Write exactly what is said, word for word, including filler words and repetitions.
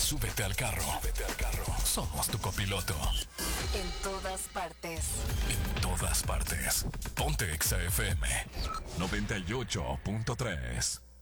Súbete al carro. Súbete al carro. Somos tu copiloto. En todas partes. En todas partes. Ponte Exa F M noventa y ocho punto tres.